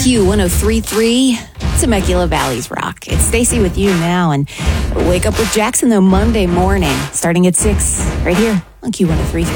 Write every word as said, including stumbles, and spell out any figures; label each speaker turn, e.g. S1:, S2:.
S1: Q one oh three point three, Temecula Valley's Rock. It's Stacy with you now, and wake up with Jackson, though, Monday morning, starting at six, right here on Q one oh three point three.